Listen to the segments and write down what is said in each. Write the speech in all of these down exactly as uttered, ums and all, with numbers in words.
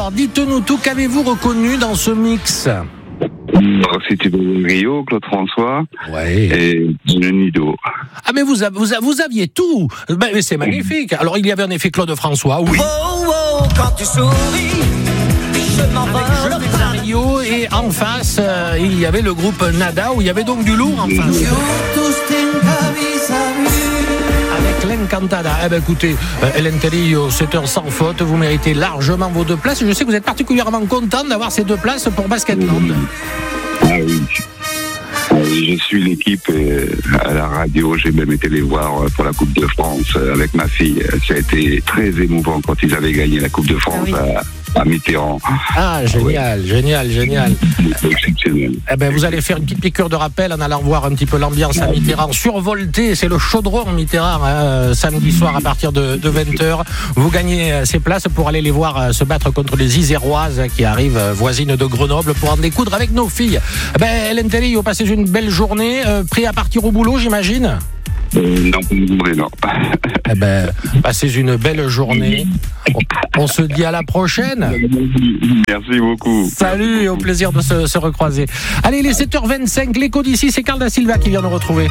Alors, dites-nous tout, qu'avez-vous reconnu dans ce mix ? C'était de Rio, Claude François, ouais. Et le Nido. Ah mais vous, vous, vous aviez tout. Ben, mais c'est magnifique. Alors il y avait en effet Claude François, oui. Oh, oh, quand tu souris, je m'envole. Avec Je vais à Rio, et en face, euh, il y avait le groupe Nada, où il y avait donc du lourd en face. Avec l'Encantada. Eh ben écoutez, euh, Hélène Carillo, c'est un sans faute. Vous méritez largement vos deux places. Je sais que vous êtes particulièrement content d'avoir ces deux places pour Basketland. Ah oui. Ah oui, je suis l'équipe euh, à la radio. J'ai même été les voir euh, pour la Coupe de France euh, avec ma fille. Ça a été très émouvant quand ils avaient gagné la Coupe de France. Ah oui. à, à Mitterrand. Ah, génial, ouais. génial, génial. C'est exceptionnel. Eh ben, vous allez faire une petite piqûre de rappel en allant voir un petit peu l'ambiance à Mitterrand. Survolté, c'est le chaudron Mitterrand, hein, samedi soir à partir de, de vingt heures. Vous gagnez ces places pour aller les voir se battre contre les Iséroises qui arrivent voisines de Grenoble pour en découdre avec nos filles. Eh ben, Hélène Telly, vous passez une belle journée, euh, prêt à partir au boulot, j'imagine ? Euh, non, non. Eh ben, passez une belle journée. On, on se dit à la prochaine. Merci beaucoup. Salut et au plaisir de se, se recroiser. Allez, il est sept heures vingt-cinq, l'écho d'ici, c'est Carl Da Silva qui vient nous retrouver.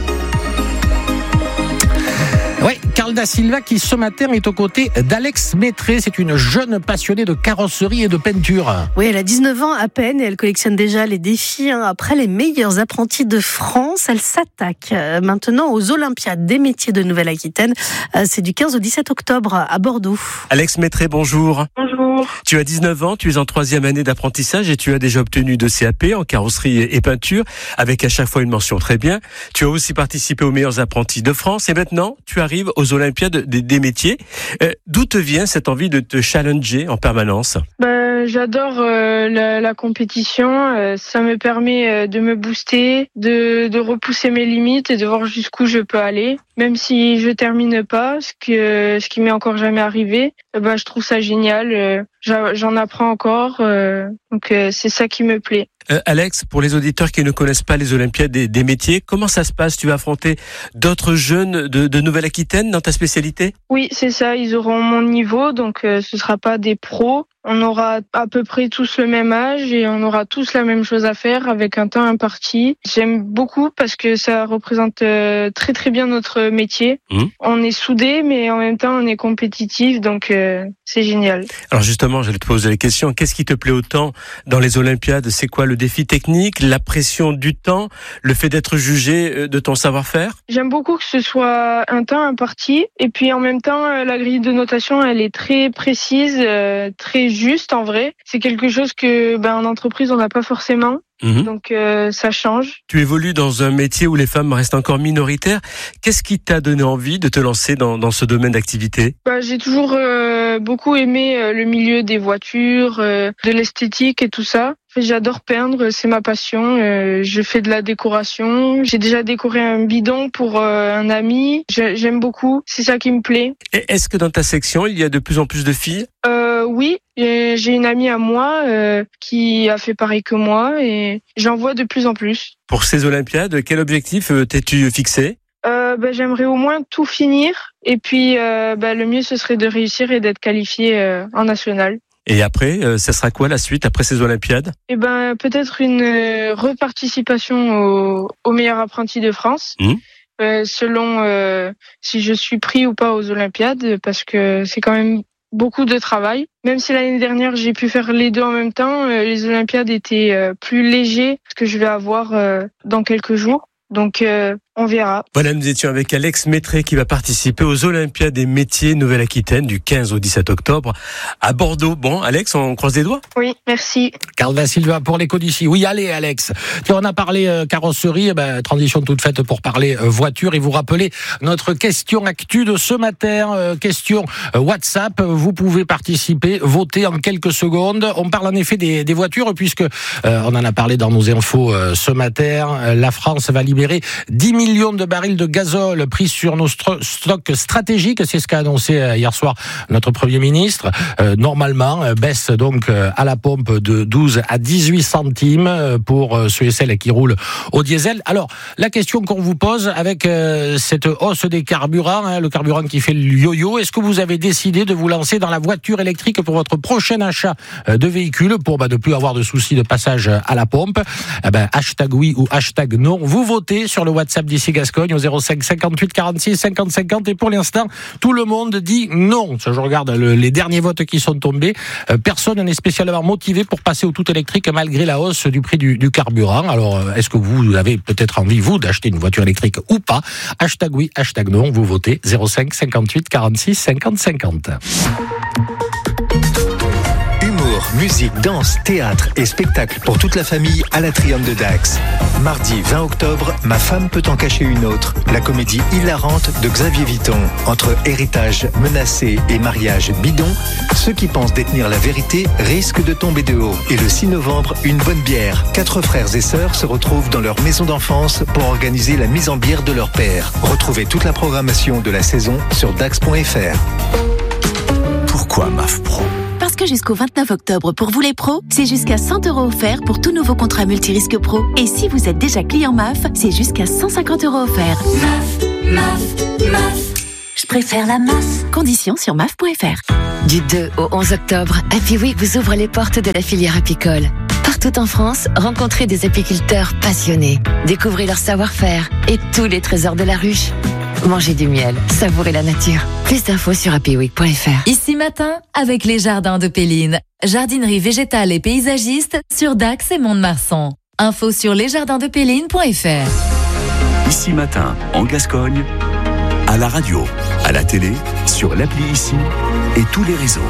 Oui, Carl Da Silva qui ce matin est aux côtés d'Alex Métré. C'est une jeune passionnée de carrosserie et de peinture. Oui, elle a dix-neuf ans à peine et elle collectionne déjà les défis. Hein. Après les meilleurs apprentis de France, elle s'attaque euh, maintenant aux Olympiades des métiers de Nouvelle-Aquitaine. Euh, c'est du quinze au dix-sept octobre à Bordeaux. Alex Métré, bonjour. Bonjour. Tu as dix-neuf ans, tu es en troisième année d'apprentissage et tu as déjà obtenu de C A P en carrosserie et peinture, avec à chaque fois une mention très bien. Tu as aussi participé aux meilleurs apprentis de France et maintenant tu arrives aux Olympiades des, des métiers. Euh, d'où te vient cette envie de te challenger en permanence ? Ben, j'adore euh, la, la compétition. Euh, ça me permet euh, de me booster, de, de repousser mes limites et de voir jusqu'où je peux aller. Même si je termine pas, ce que ce qui m'est encore jamais arrivé, euh, ben, je trouve ça génial. Euh, j'en apprends encore. Euh, donc euh, c'est ça qui me plaît. Euh, Alex, pour les auditeurs qui ne connaissent pas les Olympiades des, des métiers, comment ça se passe ? Tu vas affronter d'autres jeunes de, de Nouvelle-Aquitaine dans ta spécialité ? Oui, c'est ça. Ils auront mon niveau, donc euh, ce sera pas des pros. On aura à peu près tous le même âge et on aura tous la même chose à faire avec un temps imparti. J'aime beaucoup parce que ça représente euh, très très bien notre métier. Mmh. On est soudés, mais en même temps on est compétitifs, donc euh, c'est génial. Alors justement, je vais te poser la question. Qu'est-ce qui te plaît autant dans les Olympiades ? C'est quoi le défi technique, la pression du temps, le fait d'être jugé de ton savoir-faire ? J'aime beaucoup que ce soit un temps imparti et puis en même temps la grille de notation elle est très précise, euh, très juste en vrai. C'est quelque chose que ben, en entreprise on n'a pas forcément. Mmh. Donc euh, ça change. Tu évolues dans un métier où les femmes restent encore minoritaires. Qu'est-ce qui t'a donné envie de te lancer dans, dans ce domaine d'activité ? Bah, j'ai toujours euh, beaucoup aimé euh, le milieu des voitures, euh, de l'esthétique et tout ça. J'adore peindre, c'est ma passion. Euh, je fais de la décoration. J'ai déjà décoré un bidon pour euh, un ami. Je, j'aime beaucoup. C'est ça qui me plaît. Et est-ce que dans ta section, il y a de plus en plus de filles ? euh, Oui, j'ai une amie à moi euh, qui a fait pareil que moi et j'en vois de plus en plus. Pour ces Olympiades, quel objectif t'es-tu fixé ? Euh, bah, j'aimerais au moins tout finir et puis euh, bah, le mieux ce serait de réussir et d'être qualifié euh, en national. Et après, euh, ça sera quoi la suite après ces Olympiades ? Eh ben peut-être une euh, reparticipation au, au meilleur apprenti de France, mmh. euh, selon euh, si je suis pris ou pas aux Olympiades, parce que c'est quand même beaucoup de travail. Même si l'année dernière j'ai pu faire les deux en même temps, euh, les Olympiades étaient euh, plus légers que ce que je vais avoir euh, dans quelques jours. Donc euh, on verra. Voilà, nous étions avec Alex Métré qui va participer aux Olympiades des métiers Nouvelle-Aquitaine du quinze au dix-sept octobre à Bordeaux. Bon, Alex, on croise les doigts ? Oui, merci. Carl Da Silva pour l'écho d'ici. Oui, allez Alex. On a parlé euh, carrosserie, eh ben, transition toute faite pour parler euh, voiture et vous rappeler notre question actu de ce matin. Euh, question euh, WhatsApp, vous pouvez participer, voter en quelques secondes. On parle en effet des, des voitures puisque euh, on en a parlé dans nos infos euh, ce matin. La France va libérer dix mille millions de barils de gazole pris sur nos stro- stocks stratégiques. C'est ce qu'a annoncé hier soir notre Premier ministre. Euh, normalement, baisse donc à la pompe de douze à dix-huit centimes pour ceux et celles qui roulent au diesel. Alors, la question qu'on vous pose avec euh, cette hausse des carburants, hein, le carburant qui fait le yo-yo, est-ce que vous avez décidé de vous lancer dans la voiture électrique pour votre prochain achat de véhicule pour bah, ne plus avoir de soucis de passage à la pompe? Eh ben, hashtag oui ou hashtag non. Vous votez sur le WhatsApp d'ici Gascogne au zéro cinq cinquante-huit quarante-six cinquante cinquante et pour l'instant, tout le monde dit non. Je regarde le, les derniers votes qui sont tombés. Euh, personne n'est spécialement motivé pour passer au tout électrique malgré la hausse du prix du, du carburant. Alors, est-ce que vous avez peut-être envie, vous, d'acheter une voiture électrique ou pas? Hashtag oui, hashtag non. Vous votez zéro cinq cinquante-huit quarante-six cinquante cinquante. Humour, musique, danse, théâtre et spectacle pour toute la famille à la Trium de Dax. Mardi vingt octobre, Ma femme peut en cacher une autre. La comédie hilarante de Xavier Vitton. Entre héritage menacé et mariage bidon, ceux qui pensent détenir la vérité risquent de tomber de haut. Et le six novembre, une bonne bière. Quatre frères et sœurs se retrouvent dans leur maison d'enfance pour organiser la mise en bière de leur père. Retrouvez toute la programmation de la saison sur dax point f r. Pourquoi M A F Pro ? Parce que jusqu'au vingt-neuf octobre, pour vous les pros, c'est jusqu'à cent euros offerts pour tout nouveau contrat multirisque pro. Et si vous êtes déjà client M A F, c'est jusqu'à cent cinquante euros offerts. M A F, M A F, M A F. Je préfère la masse. Conditions sur M A F point f r. Du deux au onze octobre, Happy Week vous ouvre les portes de la filière apicole. Partout en France, rencontrez des apiculteurs passionnés. Découvrez leur savoir-faire et tous les trésors de la ruche. Mangez du miel, savourez la nature. Plus d'infos sur happy week point f r. Ici matin, avec les jardins de Péline. Jardinerie végétale et paysagiste sur Dax et Mont-de-Marsan. Info sur lesjardinspéline point f r. Ici matin, en Gascogne, à la radio, à la télé, sur l'appli Ici et tous les réseaux.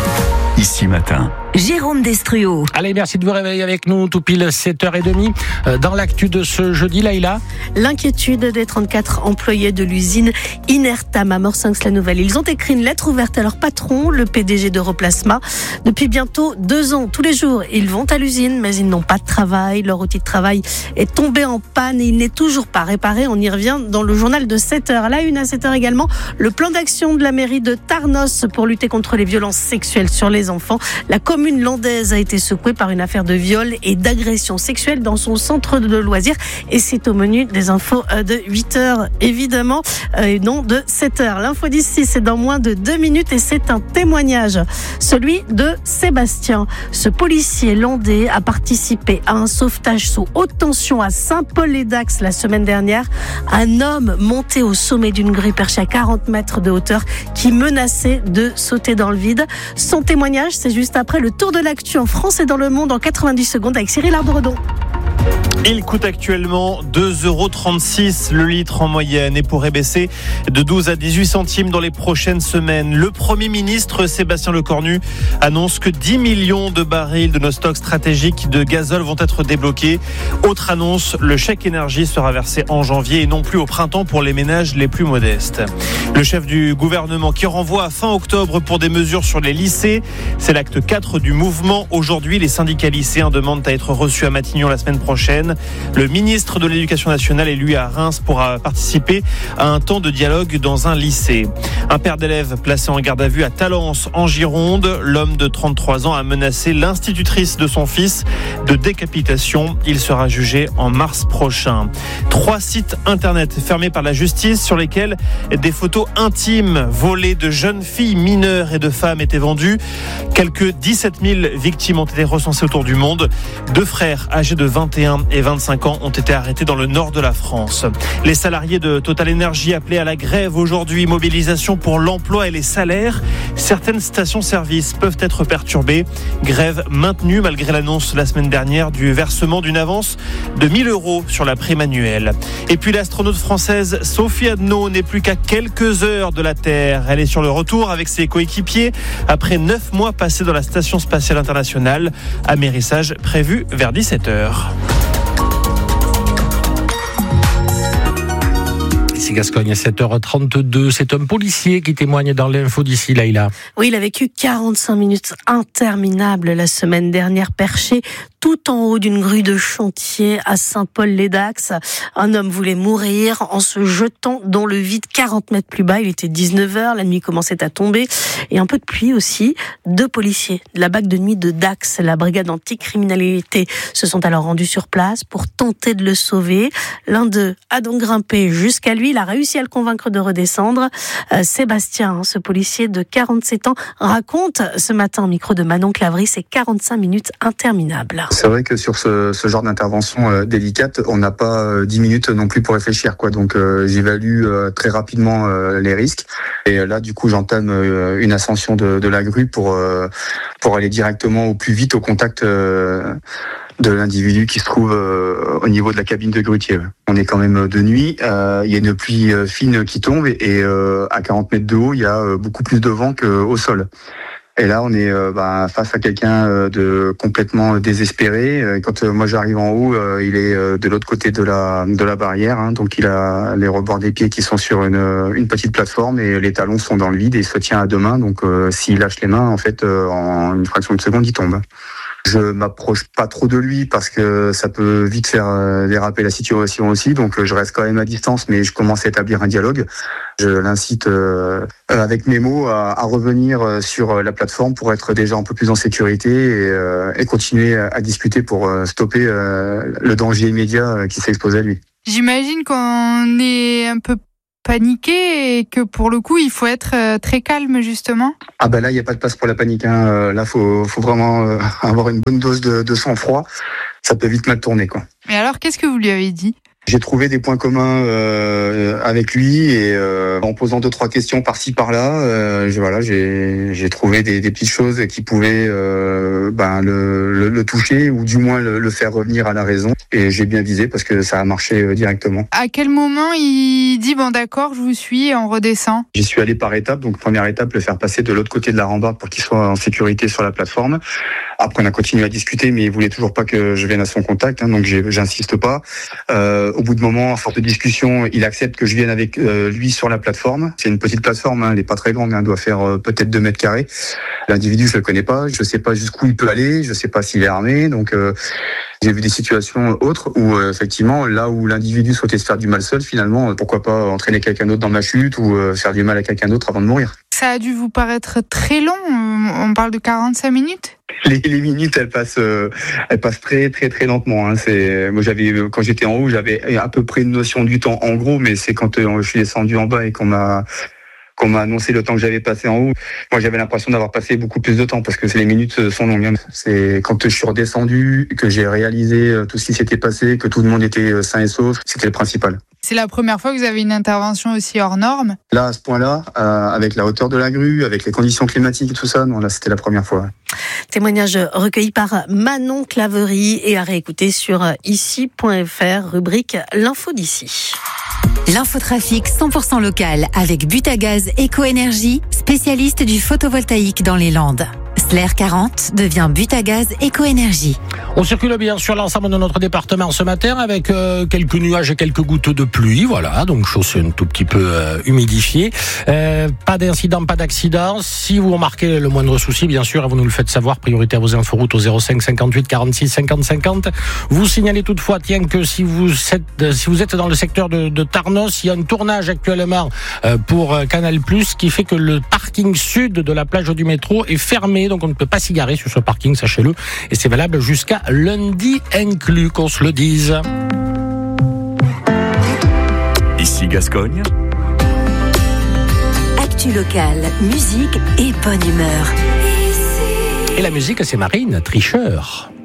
Ici matin. Jérôme Destruau. Allez, merci de vous réveiller avec nous, tout pile sept heures trente. Dans l'actu de ce jeudi, Laïla. L'inquiétude des trente-quatre employés de l'usine Inertam à Morsinx-la-Nouvelle. Ils ont écrit une lettre ouverte à leur patron, le P D G d'Europlasma. Depuis bientôt deux ans, tous les jours, ils vont à l'usine, mais ils n'ont pas de travail. Leur outil de travail est tombé en panne et il n'est toujours pas réparé. On y revient dans le journal de sept heures. Là, une à sept heures également, le plan d'action de la mairie de Tarnos pour lutter contre les violences sexuelles sur les enfants. La commune landaise a été secouée par une affaire de viol et d'agression sexuelle dans son centre de loisirs et c'est au menu des infos de huit heures évidemment et non de sept heures. L'info d'ici c'est dans moins de deux minutes et c'est un témoignage, celui de Sébastien. Ce policier landais a participé à un sauvetage sous haute tension à Saint-Paul-les-Dax la semaine dernière. Un homme monté au sommet d'une grue perchée à quarante mètres de hauteur qui menaçait de sauter dans le vide. Son témoignage, c'est juste après le tour de l'actu en France et dans le monde en quatre-vingt-dix secondes avec Cyril Arbredon. Il coûte actuellement deux euros trente-six le litre en moyenne et pourrait baisser de douze à dix-huit centimes dans les prochaines semaines. Le Premier ministre Sébastien Lecornu annonce que dix millions de barils de nos stocks stratégiques de gazole vont être débloqués. Autre annonce, le chèque énergie sera versé en janvier et non plus au printemps pour les ménages les plus modestes. Le chef du gouvernement qui renvoie à fin octobre pour des mesures sur les lycées, c'est l'acte quatre du mouvement. Aujourd'hui, les syndicats lycéens demandent à être reçus à Matignon la semaine prochaine. Le ministre de l'Éducation nationale est lui à Reims pour participer à un temps de dialogue dans un lycée. Un père d'élèves placé en garde à vue à Talence en Gironde. L'homme de trente-trois ans a menacé l'institutrice de son fils de décapitation. Il sera jugé en mars prochain. Trois sites internet fermés par la justice sur lesquels des photos intimes volées de jeunes filles mineures et de femmes étaient vendues. Quelques dix-sept mille victimes ont été recensées autour du monde. Deux frères âgés de vingt et un et vingt-cinq ans ont été arrêtés dans le nord de la France. Les salariés de Total Energy appelés à la grève aujourd'hui, mobilisation pour l'emploi et les salaires. Certaines stations-service peuvent être perturbées. Grève maintenue malgré l'annonce la semaine dernière du versement d'une avance de mille euros sur la prime annuelle. Et puis l'astronaute française Sophie Adno n'est plus qu'à quelques heures de la Terre. Elle est sur le retour avec ses coéquipiers après neuf mois passés dans la Station spatiale internationale. Amérissage prévu vers dix-sept heures. Ici Gascogne, sept heures trente-deux. C'est un policier qui témoigne dans l'info d'ici, Laïla. Oui, il a vécu quarante-cinq minutes interminables la semaine dernière, perché tout tout en haut d'une grue de chantier à Saint-Paul-les-Dax. Un homme voulait mourir en se jetant dans le vide quarante mètres plus bas. Il était dix-neuf heures, la nuit commençait à tomber et un peu de pluie aussi. Deux policiers de la B A C de nuit de Dax, la brigade anti-criminalité, se sont alors rendus sur place pour tenter de le sauver. L'un d'eux a donc grimpé jusqu'à lui. Il a réussi à le convaincre de redescendre. Euh, Sébastien, ce policier de quarante-sept ans, raconte ce matin au micro de Manon Claverie ces quarante-cinq minutes interminables. C'est vrai que sur ce, ce genre d'intervention euh, délicate, on n'a pas euh, dix minutes non plus pour réfléchir, quoi. Donc euh, j'évalue euh, très rapidement euh, les risques. Et euh, là, du coup, j'entame euh, une ascension de, de la grue pour euh, pour aller directement au plus vite au contact euh, de l'individu qui se trouve euh, au niveau de la cabine de grutier. On est quand même de nuit, euh, il y a une pluie euh, fine qui tombe et, et euh, à quarante mètres de haut, il y a euh, beaucoup plus de vent qu'au sol. Et là, on est euh, bah, face à quelqu'un euh, de complètement désespéré. Quand euh, moi j'arrive en haut, euh, il est euh, de l'autre côté de la de la barrière, hein, donc il a les rebords des pieds qui sont sur une une petite plateforme et les talons sont dans le vide et il se tient à deux mains. Donc euh, s'il lâche les mains, en fait, euh, en une fraction de seconde, il tombe. Je m'approche pas trop de lui parce que ça peut vite faire euh, déraper la situation aussi. Donc euh, je reste quand même à distance, mais je commence à établir un dialogue. Je l'incite euh, avec mes mots à, à revenir sur la plateforme pour être déjà un peu plus en sécurité et, euh, et continuer à, à discuter pour euh, stopper euh, le danger immédiat qui s'est exposé à lui. J'imagine qu'on est un peu paniquer et que pour le coup il faut être très calme justement. Ah ben là il n'y a pas de place pour la panique, hein. Là faut faut vraiment avoir une bonne dose de, de sang-froid, ça peut vite mal tourner, quoi. Mais alors qu'est-ce que vous lui avez dit ? J'ai trouvé des points communs euh, avec lui et euh, en posant deux trois questions par-ci par-là, euh, je, voilà, j'ai j'ai trouvé des, des petites choses qui pouvaient euh, ben le, le, le toucher ou du moins le, le faire revenir à la raison. Et j'ai bien visé parce que ça a marché euh, directement. À quel moment il dit bon d'accord, je vous suis et on redescend ? J'y suis allé par étapes. Donc première étape, le faire passer de l'autre côté de la rambarde pour qu'il soit en sécurité sur la plateforme. Après on a continué à discuter, mais il voulait toujours pas que je vienne à son contact, hein, donc j'ai, j'insiste pas. Euh, Au bout de moment, à force de discussion, il accepte que je vienne avec euh, lui sur la plateforme. C'est une petite plateforme, hein, elle est pas très grande, hein, elle doit faire euh, peut-être deux mètres carrés. L'individu, je le connais pas, je sais pas jusqu'où il peut aller, je sais pas s'il est armé, donc euh, j'ai vu des situations autres où euh, effectivement, là où l'individu souhaitait se faire du mal seul, finalement, euh, pourquoi pas entraîner quelqu'un d'autre dans ma chute ou euh, faire du mal à quelqu'un d'autre avant de mourir. Ça a dû vous paraître très long, on parle de quarante-cinq minutes ? Les, les minutes, elles passent, euh, elles passent très, très, très lentement. Hein. C'est, moi, j'avais, quand j'étais en haut, j'avais à peu près une notion du temps en gros, mais c'est quand euh, je suis descendu en bas et qu'on m'a, qu'on m'a annoncé le temps que j'avais passé en haut. Moi, j'avais l'impression d'avoir passé beaucoup plus de temps parce que les minutes sont longues. Hein. C'est quand je suis redescendu, que j'ai réalisé tout ce qui s'était passé, que tout le monde était sain et sauf, c'était le principal. C'est la première fois que vous avez une intervention aussi hors norme ? Là, à ce point-là, euh, avec la hauteur de la grue, avec les conditions climatiques et tout ça, non, là, c'était la première fois. Témoignage recueilli par Manon Claverie et à réécouter sur ici point f r, rubrique L'info d'ici. L'infotrafic cent pour cent local avec Butagaz Éco-Énergie, spécialiste du photovoltaïque dans les Landes. Sler quarante devient Butagaz Éco-Énergie. On circule bien sur l'ensemble de notre département ce matin avec euh, quelques nuages et quelques gouttes de pluie, voilà, donc chose un tout petit peu euh, humidifiée. Euh, pas d'incident, pas d'accident. Si vous remarquez le moindre souci, bien sûr, vous nous le faites savoir. Priorité à vos inforoutes au zéro cinq cinquante-huit quarante-six cinquante cinquante. Vous signalez toutefois, tiens, que si vous êtes, si vous êtes dans le secteur de, de Tarnos, il y a un tournage actuellement euh, pour euh, Canal plus, qui fait que le parking sud de la plage du métro est fermé, donc on ne peut pas s'y garer sur ce parking, sachez-le, et c'est valable jusqu'à lundi inclus, qu'on se le dise. Ici Gascogne. Actu locale, musique et bonne humeur. Et la musique, c'est Marine, Tricheur.